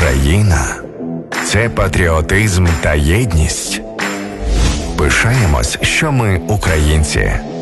Україна – це патріотизм та єдність. Пишаємось, що ми українці.